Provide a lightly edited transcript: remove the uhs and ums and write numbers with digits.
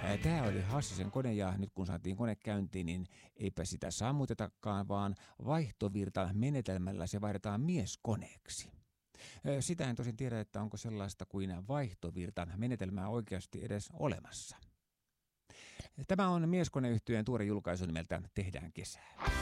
Tämä oli Hassisen kone ja nyt kun saatiin kone käyntiin, niin eipä sitä sammutetakaan, vaan vaihtovirta menetelmällä se vaihdetaan mieskoneeksi. Sitä en tosin tiedä, että onko sellaista kuin vaihtovirta menetelmää oikeasti edes olemassa. Tämä on Mieskoneyhtyeen tuore julkaisu nimeltä Tehdään kesää.